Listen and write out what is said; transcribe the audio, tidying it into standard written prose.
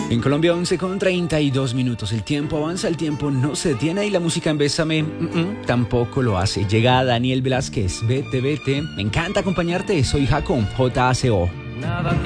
En Colombia 11:32. El tiempo avanza, el tiempo no se detiene y la música en Bésame tampoco lo hace. Llega Daniel Velázquez, vete, vete. Me encanta acompañarte, soy Jaco, JACO. Nada